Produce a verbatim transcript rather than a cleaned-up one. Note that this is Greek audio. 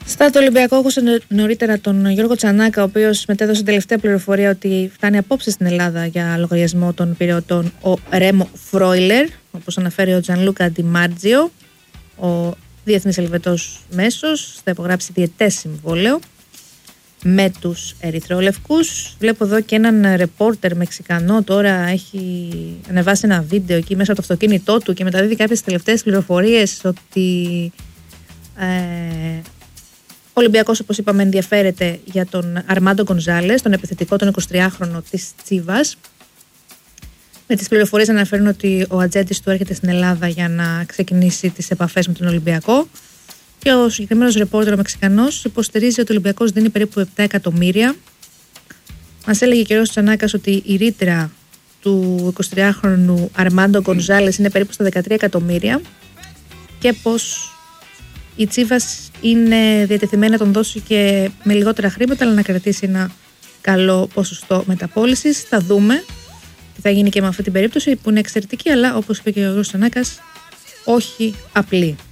Στα το Ολυμπιακό, άκουσα νωρίτερα τον Γιώργο Τσανάκα, ο οποίος μετέδωσε τελευταία πληροφορία ότι φτάνει απόψε στην Ελλάδα για λογαριασμό των πυρεωτών ο Ρέμο Φρόιλερ, όπως αναφέρει ο Τζανλούκα Ντιμάρτζιο, ο διεθνής Ελβετός μέσος, θα υπογράψει διετές συμβόλαιο με τους ερυθρόλευκους. Βλέπω εδώ και έναν ρεπόρτερ Μεξικανό, τώρα έχει ανεβάσει ένα βίντεο εκεί μέσα από το αυτοκίνητό του και μεταδίδει κάποιες τελευταίες πληροφορίες ότι ε, ο Ολυμπιακός, όπως είπαμε, ενδιαφέρεται για τον Αρμάντο Γκονζάλες, τον επιθετικό, τον εικοσιτριάχρονο της Τσίβας. Με τις πληροφορίες αναφέρουν ότι ο ατζέντης του έρχεται στην Ελλάδα για να ξεκινήσει τις επαφές με τον Ολυμπιακό. Και ο συγκεκριμένος ρεπόρτερ ο Μεξικανός υποστηρίζει ότι ο Ολυμπιακός δίνει περίπου επτά εκατομμύρια. Μας έλεγε και ο κ. Τσανάκας ότι η ρήτρα του εικοσιτριάχρονου Αρμάντο Γκονζάλες είναι περίπου στα δεκατρία εκατομμύρια και πως η Τσίβας είναι διατεθειμένη να τον δώσει και με λιγότερα χρήματα, αλλά να κρατήσει ένα καλό ποσοστό μεταπώλησης. Θα δούμε τι θα γίνει και με αυτή την περίπτωση που είναι εξαιρετική, αλλά όπως είπε και ο κ. Τσανάκας, όχι απλή.